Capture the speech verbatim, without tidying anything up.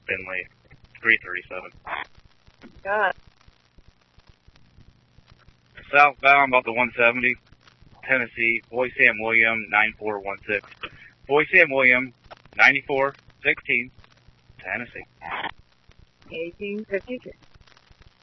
Finley, three thirty-seven. Got it. Southbound about the one seventy, Tennessee, Boy Sam William, nine four one six. Boy Sam William, ninety-four sixteen, Tennessee. eighteen fifty-two.